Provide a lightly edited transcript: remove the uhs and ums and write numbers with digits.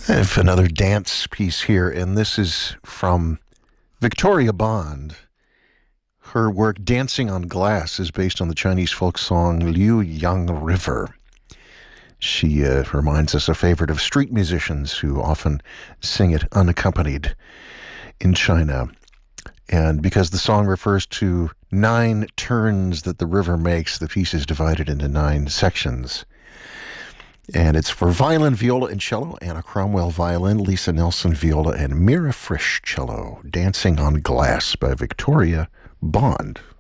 I have another dance piece here, and this is from Victoria Bond. Her work Dancing on Glass is based on the Chinese folk song Liu Yang River. She reminds us a favorite of street musicians who often sing it unaccompanied in China. And because the song refers to 9 turns that the river makes, the piece is divided into 9 sections. And it's for violin, viola, and cello, Anna Cromwell violin, Lisa Nelson viola, and Mira Frisch cello. Dancing on Glass by Victoria Bond.